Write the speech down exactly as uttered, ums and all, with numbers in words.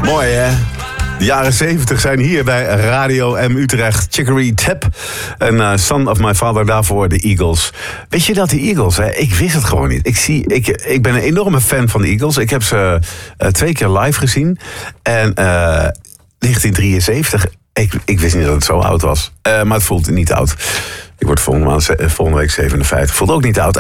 Mooi, hè? De jaren zeventig zijn hier bij Radio M Utrecht. Chicory Tap en uh, Son of My Father, daarvoor de Eagles. Weet je dat de Eagles, hè? Ik wist het gewoon niet. Ik, zie, ik, ik ben een enorme fan van de Eagles. Ik heb ze uh, twee keer live gezien. En uh, negentien drieënzeventig, ik, ik wist niet dat het zo oud was. Uh, maar het voelt niet oud. Ik word volgende, maand, volgende week zevenenvijftig. Voelt ook niet oud.